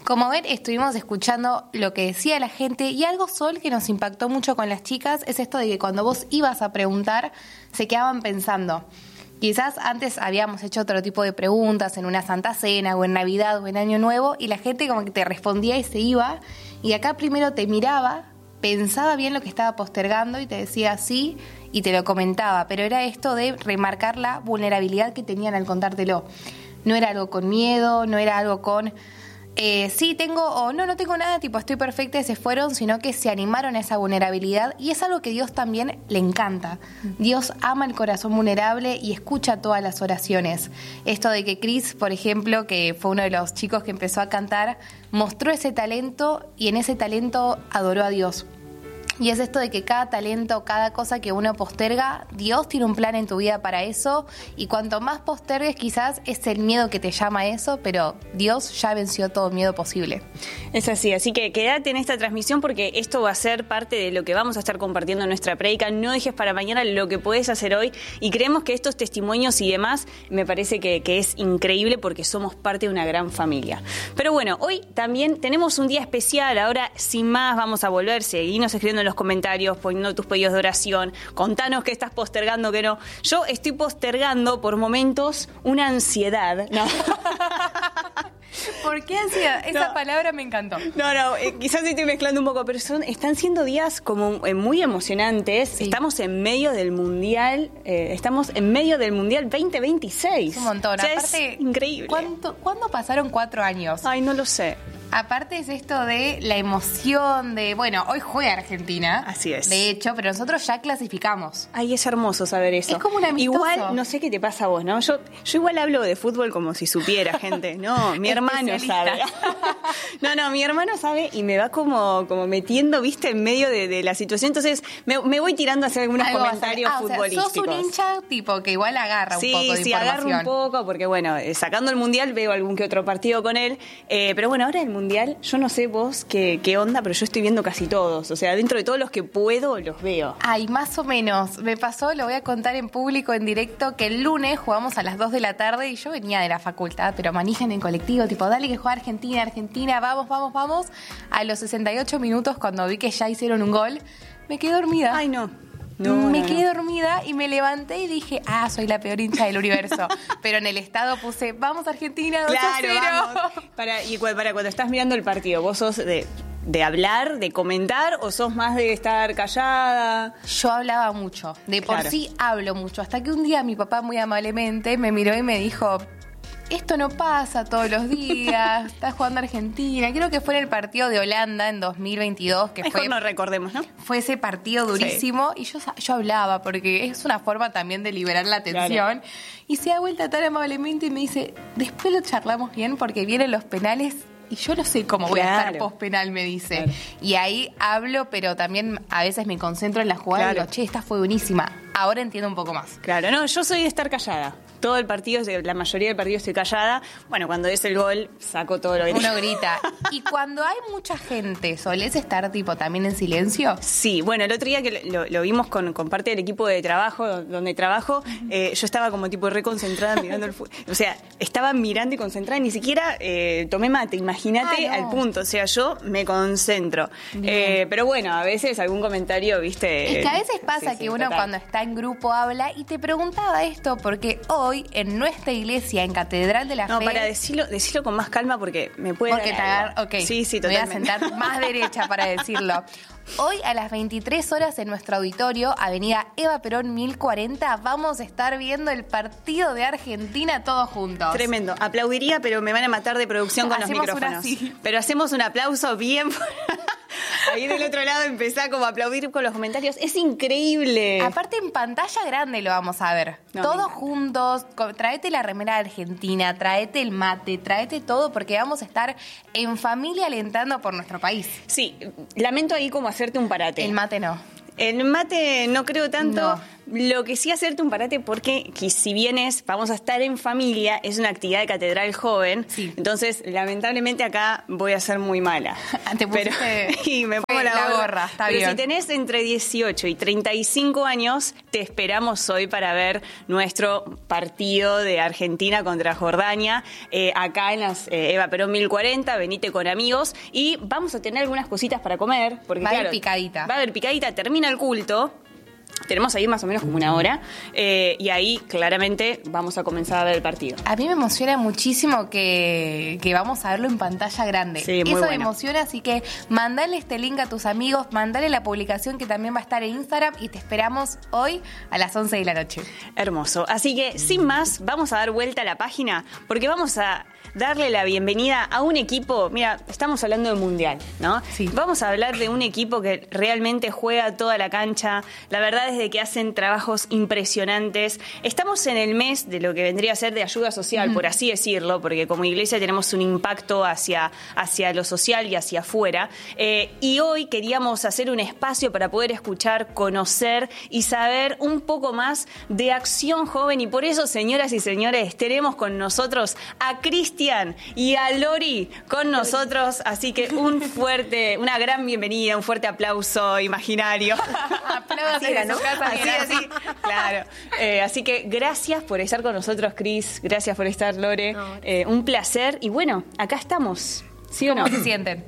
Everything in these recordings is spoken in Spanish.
Como ven, estuvimos escuchando lo que decía la gente y algo, Sol, que nos impactó mucho con las chicas es esto de que cuando vos ibas a preguntar, se quedaban pensando. Quizás antes habíamos hecho otro tipo de preguntas en una Santa Cena o en Navidad o en Año Nuevo y la gente como que te respondía y se iba, y acá primero te miraba, pensaba bien lo que estaba postergando y te decía sí y te lo comentaba, pero era esto de remarcar la vulnerabilidad que tenían al contártelo. No era algo con miedo, no era algo con sí tengo o no tengo nada, tipo estoy perfecta y se fueron, sino que se animaron a esa vulnerabilidad y es algo que Dios también le encanta. Dios ama el corazón vulnerable y escucha todas las oraciones. Esto de que Chris, por ejemplo, que fue uno de los chicos que empezó a cantar, mostró ese talento y en ese talento adoró a Dios. Y es esto de que cada talento, cada cosa que uno posterga, Dios tiene un plan en tu vida para eso, y cuanto más postergues quizás es el miedo que te llama a eso, pero Dios ya venció todo miedo posible. Es así que quédate en esta transmisión porque esto va a ser parte de lo que vamos a estar compartiendo en nuestra prédica. No dejes para mañana lo que puedes hacer hoy, y creemos que estos testimonios y demás me parece que es increíble porque somos parte de una gran familia. Pero bueno, hoy también tenemos un día especial. Ahora, sin más, vamos a volver, seguirnos escribiendo los comentarios, poniendo tus pedidos de oración, contanos qué estás postergando, qué no. Yo estoy postergando por momentos una ansiedad. No. ¿Por qué ansiedad? Esa palabra me encantó. Quizás estoy mezclando un poco, pero están siendo días como muy emocionantes. Sí. Estamos en medio del Mundial, 2026. Es un montón. O sea, aparte, es increíble. ¿Cuándo pasaron 4 años? Ay, no lo sé. Aparte es esto de la emoción de, bueno, hoy juega Argentina. Así es. De hecho, pero nosotros ya clasificamos. Ay, es hermoso saber eso. Es como un amistoso. Igual, no sé qué te pasa a vos, ¿no? Yo igual hablo de fútbol como si supiera, gente. No, mi hermano sabe. Mi hermano sabe y me va como metiendo, viste, en medio de la situación. Entonces, me voy tirando a hacer algunos comentarios futbolísticos. O sea, sos un hincha tipo que igual agarra un poco de información. Sí, agarro un poco, porque bueno, sacando el Mundial veo algún que otro partido con él. Pero bueno, ahora el Mundial, yo no sé vos qué onda, pero yo estoy viendo casi todos. O sea, dentro de todos los que puedo, los veo. Ay, más o menos. Me pasó, lo voy a contar en público, en directo, que el lunes jugamos a las 2 de la tarde y yo venía de la facultad, pero manija en el colectivo, tipo, dale que juega Argentina, vamos. A los 68 minutos, cuando vi que ya hicieron un gol, me quedé dormida. Ay, no. Me quedé dormida y me levanté y dije, soy la peor hincha del universo. Pero en el estado puse, vamos Argentina, 2-0. Vamos. Para cuando estás mirando el partido, ¿vos sos de hablar, de comentar, o sos más de estar callada? Yo hablaba mucho, por sí hablo mucho, hasta que un día mi papá muy amablemente me miró y me dijo, esto no pasa todos los días, estás jugando Argentina. Creo que fue en el partido de Holanda en 2022. Que mejor no recordemos, ¿no? Fue ese partido durísimo, sí. Y yo hablaba, porque es una forma también de liberar la tensión. Claro. Y se da vuelta tan amablemente y me dice, después lo charlamos bien porque vienen los penales. Y yo no sé cómo voy a estar post-penal, me dice. Claro. Y ahí hablo, pero también a veces me concentro en la jugada y digo, esta fue buenísima. Ahora entiendo un poco más. Claro, no, yo soy de estar callada. Todo el partido, la mayoría del partido estoy callada. Bueno, cuando es el gol, saco todo lo que uno grita. Y cuando hay mucha gente, ¿solés estar tipo también en silencio? Sí, bueno, el otro día que lo vimos con parte del equipo de trabajo, donde trabajo, yo estaba como tipo reconcentrada mirando el fútbol. O sea, estaba mirando y concentrada, ni siquiera tomé mate, imagínate al punto. O sea, yo me concentro. Pero bueno, a veces algún comentario, viste. Es que a veces pasa que uno total. Cuando está en grupo habla, y te preguntaba esto porque hoy en nuestra iglesia, en Catedral de la Fe... No, para decirlo con más calma porque me puede Sí, totalmente. Me voy a sentar más derecha para decirlo. Hoy a las 23 horas en nuestro auditorio, Avenida Eva Perón 1040, vamos a estar viendo el partido de Argentina todos juntos. Tremendo. Aplaudiría, pero me van a matar de producción con los micrófonos. Pero hacemos un aplauso bien... Ahí del otro lado empezá como a aplaudir con los comentarios. Es increíble. Aparte en pantalla grande lo vamos a ver. Todos juntos. Tráete la remera de Argentina, tráete el mate, tráete todo porque vamos a estar en familia alentando por nuestro país. Sí, lamento ahí como hacerte un parate. El mate no. El mate no creo tanto. No. Lo que sí hacerte un parate porque si bien vamos a estar en familia, es una actividad de Catedral Joven. Sí. Entonces, lamentablemente acá voy a ser muy mala. Te pusiste... Y me poneme la gorra, está Pero bien. si tenés entre 18 y 35 años, te esperamos hoy para ver nuestro partido de Argentina contra Jordania, acá en las Eva Perón 1040, venite con amigos, y vamos a tener algunas cositas para comer. Porque, Va a haber picadita. Va a haber picadita, termina el culto. Tenemos ahí más o menos como una hora, y ahí claramente vamos a comenzar a ver el partido. A mí me emociona muchísimo que vamos a verlo en pantalla grande. Sí, muy Eso me bueno. emociona, así que mandale este link a tus amigos, mandale la publicación que también va a estar en Instagram y te esperamos hoy a las 11 de la noche. Hermoso. Así que, sin más, vamos a dar vuelta a la página porque vamos a darle la bienvenida a un equipo. Mira, estamos hablando de Mundial, ¿no? Sí. Vamos a hablar de un equipo que realmente juega toda la cancha. La verdad es de que hacen trabajos impresionantes. Estamos en el mes de lo que vendría a ser de ayuda social, por así decirlo, porque como iglesia tenemos un impacto hacia lo social y hacia afuera. Y hoy queríamos hacer un espacio para poder escuchar, conocer y saber un poco más de Acción Joven. Y por eso, señoras y señores, tenemos con nosotros a Cristian y a Lori con nosotros. Así que una gran bienvenida, un fuerte aplauso imaginario. Aplaudan Así era, en su ¿no? casa, Así, claro. Así que gracias por estar con nosotros, Cris. Gracias por estar, Lore. Un placer. Y bueno, acá estamos. ¿Sí o no? ¿Cómo se sienten?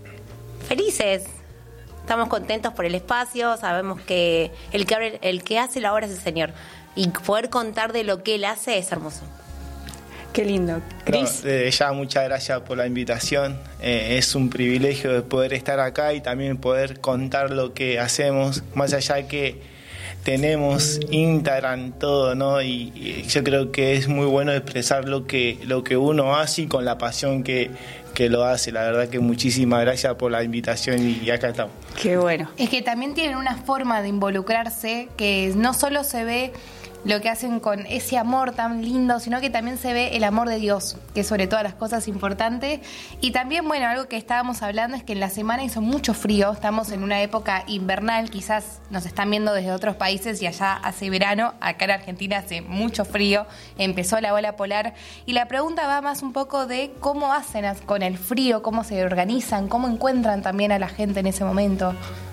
Felices. Estamos contentos por el espacio. Sabemos que el que hace la obra es el Señor. Y poder contar de lo que Él hace es hermoso. Qué lindo. No, Cris. desde ya muchas gracias por la invitación. Es un privilegio de poder estar acá y también poder contar lo que hacemos, más allá que tenemos Instagram, todo, ¿no? Y yo creo que es muy bueno expresar lo que uno hace y con la pasión que lo hace. La verdad que muchísimas gracias por la invitación y acá estamos. Qué bueno. Es que también tienen una forma de involucrarse que no solo se ve lo que hacen con ese amor tan lindo, sino que también se ve el amor de Dios, que es sobre todas las cosas importante. Y también, bueno, algo que estábamos hablando es que en la semana hizo mucho frío, estamos en una época invernal, quizás nos están viendo desde otros países y allá hace verano, acá en Argentina hace mucho frío, empezó la ola polar. Y la pregunta va más un poco de cómo hacen con el frío, cómo se organizan, cómo encuentran también a la gente en ese momento.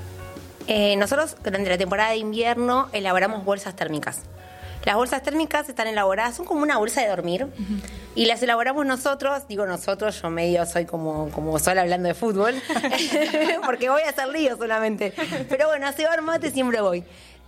Nosotros, durante la temporada de invierno, elaboramos bolsas térmicas. Las bolsas térmicas están elaboradas, son como una bolsa de dormir, y las elaboramos nosotros, digo nosotros, yo medio soy como sola hablando de fútbol, porque voy a hacer lío solamente. Pero bueno, a cebar mate siempre voy.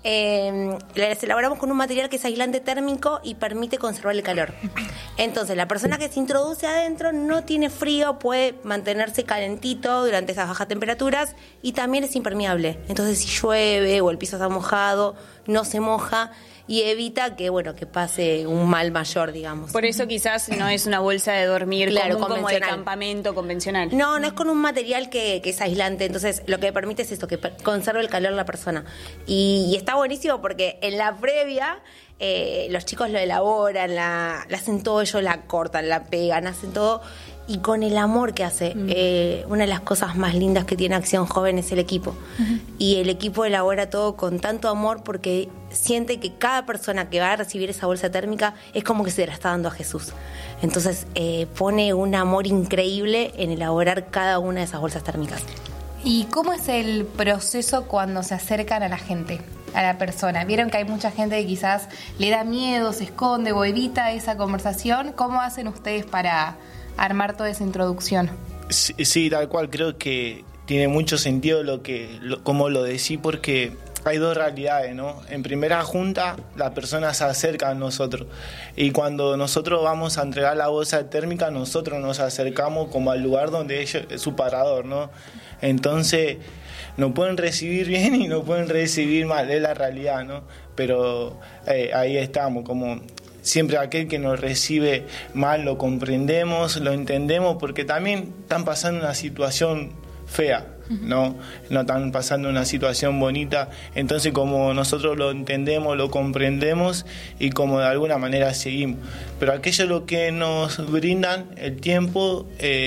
Las elaboramos con un material que es aislante térmico y permite conservar el calor. Entonces, la persona que se introduce adentro no tiene frío, puede mantenerse calentito durante esas bajas temperaturas y también es impermeable. Entonces, si llueve o el piso está mojado, no se moja y evita que pase un mal mayor, digamos. Por eso quizás no es una bolsa de dormir Claro, común, como de convencional. campamento convencional. No es con un material que es aislante, entonces lo que permite es esto, que conserve el calor la persona. Y está buenísimo porque en la previa los chicos lo elaboran, la hacen todo, ellos la cortan, la pegan, hacen todo. Y con el amor que hace, una de las cosas más lindas que tiene Acción Joven es el equipo. Y el equipo elabora todo con tanto amor porque siente que cada persona que va a recibir esa bolsa térmica es como que se la está dando a Jesús. Entonces pone un amor increíble en elaborar cada una de esas bolsas térmicas. ¿Y cómo es el proceso cuando se acercan a la gente, a la persona? Vieron que hay mucha gente que quizás le da miedo, se esconde o evita esa conversación. ¿Cómo hacen ustedes para armar toda esa introducción? Sí, tal cual, creo que tiene mucho sentido como lo decís, porque hay dos realidades, ¿no? En primera junta, la persona se acerca a nosotros y cuando nosotros vamos a entregar la bolsa térmica, nosotros nos acercamos como al lugar donde ellos, es su parador, ¿no? Entonces, nos pueden recibir bien y nos pueden recibir mal, es la realidad, ¿no? Pero ahí estamos, como siempre aquel que nos recibe mal lo comprendemos, lo entendemos, porque también están pasando una situación fea, no están pasando una situación bonita. Entonces, como nosotros lo entendemos, lo comprendemos y como de alguna manera seguimos. Pero aquello lo que nos brindan el tiempo,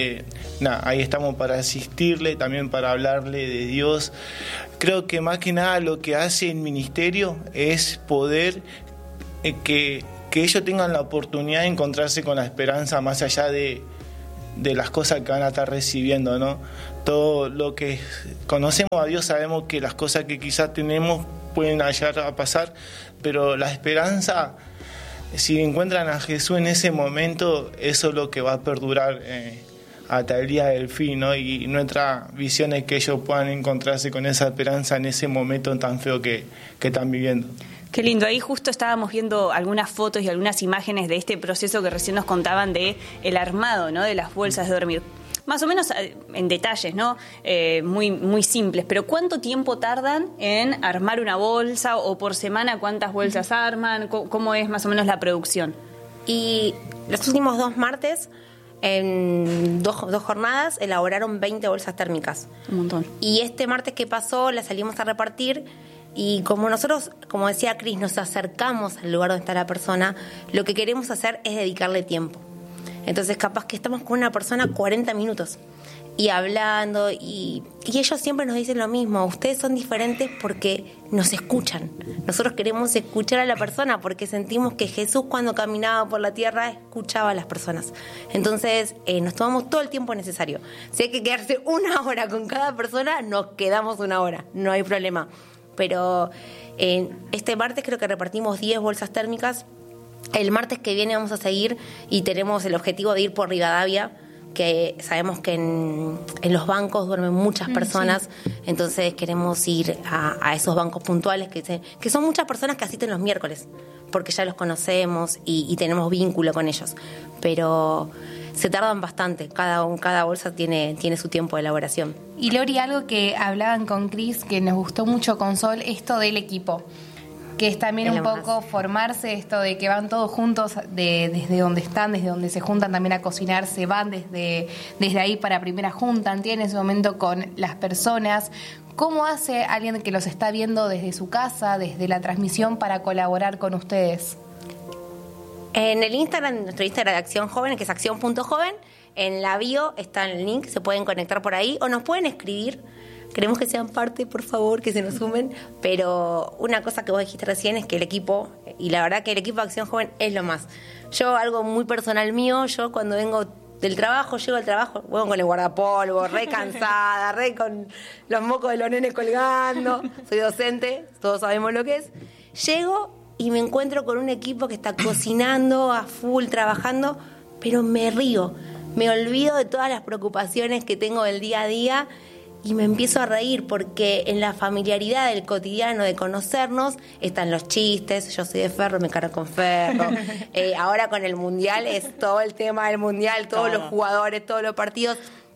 ahí estamos para asistirle, también para hablarle de Dios. Creo que más que nada lo que hace el ministerio es poder que ellos tengan la oportunidad de encontrarse con la esperanza más allá de de las cosas que van a estar recibiendo, ¿no? Todo lo que conocemos a Dios, sabemos que las cosas que quizás tenemos pueden llegar a pasar, pero la esperanza, si encuentran a Jesús en ese momento, eso es lo que va a perdurar hasta el día del fin, ¿no? Y nuestra visión es que ellos puedan encontrarse con esa esperanza en ese momento tan feo que están viviendo. Qué lindo. Ahí justo estábamos viendo algunas fotos y algunas imágenes de este proceso que recién nos contaban de el armado, ¿no? De las bolsas de dormir. Más o menos en detalles, ¿no? Muy, muy simples. Pero ¿cuánto tiempo tardan en armar una bolsa? ¿O por semana cuántas bolsas arman? ¿Cómo es más o menos la producción? Y los últimos 2 martes, en dos jornadas, elaboraron 20 bolsas térmicas. Un montón. Y este martes que pasó, las salimos a repartir. Y como nosotros, como decía Cris, nos acercamos al lugar donde está la persona, lo que queremos hacer es dedicarle tiempo. Entonces capaz que estamos con una persona 40 minutos y hablando y ellos siempre nos dicen lo mismo: ustedes son diferentes porque nos escuchan. Nosotros queremos escuchar a la persona porque sentimos que Jesús, cuando caminaba por la tierra, escuchaba a las personas. Entonces nos tomamos todo el tiempo necesario. Si hay que quedarse 1 hora con cada persona, nos quedamos 1 hora, no hay problema. Pero este martes creo que repartimos 10 bolsas térmicas. El martes que viene vamos a seguir y tenemos el objetivo de ir por Rivadavia, que sabemos que en los bancos duermen muchas personas. Sí. Entonces queremos ir a esos bancos puntuales que son muchas personas que asisten los miércoles, porque ya los conocemos y tenemos vínculo con ellos. Pero se tardan bastante, cada bolsa tiene su tiempo de elaboración. Y Lori, algo que hablaban con Cris, que nos gustó mucho con Sol, esto del equipo, que es también un poco formarse, esto de que van todos juntos desde donde están, desde donde se juntan también a cocinar, se van desde ahí para primera junta, tienen ese momento con las personas. ¿Cómo hace alguien que los está viendo desde su casa, desde la transmisión, para colaborar con ustedes? En el Instagram, nuestro Instagram de Acción Joven, que es acción.joven, en la bio está el link, se pueden conectar por ahí o nos pueden escribir. Queremos que sean parte, por favor, que se nos sumen. Pero una cosa que vos dijiste recién es que el equipo, y la verdad que el equipo de Acción Joven es lo más. Yo, algo muy personal mío, yo cuando vengo del trabajo, llego al trabajo, vengo con el guardapolvo, re cansada, re con los mocos de los nenes colgando. Soy docente, todos sabemos lo que es. Llego y me encuentro con un equipo que está cocinando a full, trabajando, pero me río, me olvido de todas las preocupaciones que tengo del día a día y me empiezo a reír, porque en la familiaridad del cotidiano de conocernos están los chistes. Yo soy de Ferro, me cargo con Ferro. Ahora con el Mundial es todo el tema del Mundial, todos los jugadores, todos los partidos.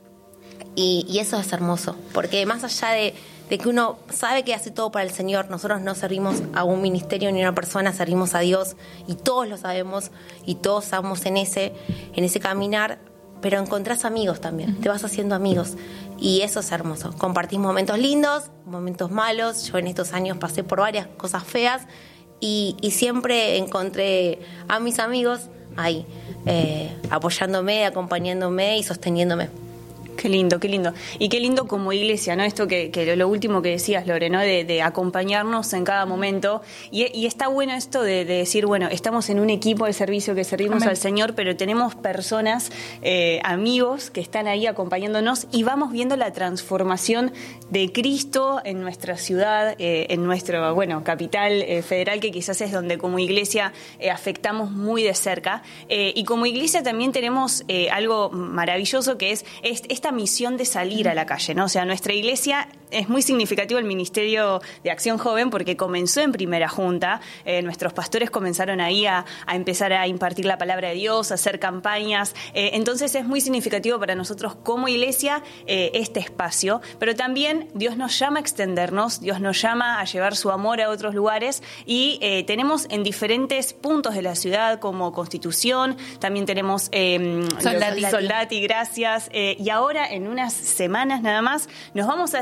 Y eso es hermoso, porque más allá de que uno sabe que hace todo para el Señor, nosotros no servimos a un ministerio ni a una persona, servimos a Dios, y todos lo sabemos y todos estamos en ese caminar, pero encontrás amigos también, te vas haciendo amigos y eso es hermoso. Compartís momentos lindos, momentos malos. Yo en estos años pasé por varias cosas feas y siempre encontré a mis amigos ahí, apoyándome, acompañándome y sosteniéndome. Qué lindo, qué lindo. Y qué lindo como iglesia, ¿no? Esto que lo último que decías, Lore, ¿no? De acompañarnos en cada momento. Y está bueno esto de decir, bueno, estamos en un equipo de servicio que servimos Amén. Al Señor, pero tenemos personas, amigos que están ahí acompañándonos y vamos viendo la transformación de Cristo en nuestra ciudad, en nuestro, capital federal, que quizás es donde como iglesia afectamos muy de cerca. Y como iglesia también tenemos algo maravilloso, que es esta misión de salir a la calle, ¿no? O sea, nuestra iglesia es muy significativo el Ministerio de Acción Joven porque comenzó en primera junta. Nuestros pastores comenzaron ahí a empezar a impartir la palabra de Dios, a hacer campañas. Entonces es muy significativo para nosotros como iglesia este espacio. Pero también Dios nos llama a extendernos, Dios nos llama a llevar su amor a otros lugares y tenemos en diferentes puntos de la ciudad como Constitución, también tenemos Soldati, gracias. Y ahora en unas semanas nada más nos vamos a estar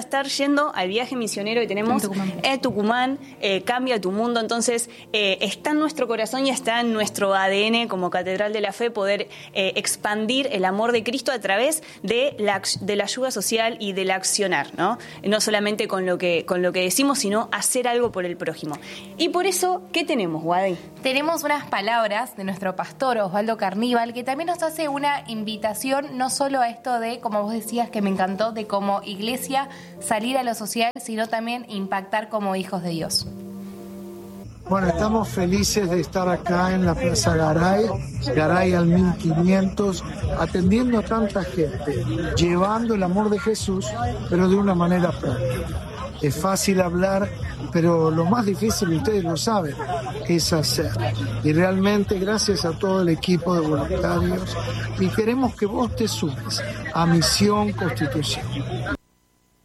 yendo al viaje misionero que tenemos en Tucumán, Cambia tu Mundo. Entonces, está en nuestro corazón y está en nuestro ADN como Catedral de la Fe poder expandir el amor de Cristo a través de la ayuda social y del accionar, ¿no? No solamente con lo que decimos, sino hacer algo por el prójimo. Y por eso, ¿qué tenemos, Wadi? Tenemos unas palabras de nuestro pastor Osvaldo Carníbal, que también nos hace una invitación no solo a esto de, como vos decías, que me encantó, de como iglesia salir a lo social, sino también impactar como hijos de Dios. Bueno, estamos felices de estar acá en la Plaza Garay al 1500, atendiendo a tanta gente, llevando el amor de Jesús, pero de una manera práctica. Es fácil hablar, pero lo más difícil, ustedes lo saben, es hacer. Y realmente gracias a todo el equipo de voluntarios, y queremos que vos te sumes a Misión Constitución.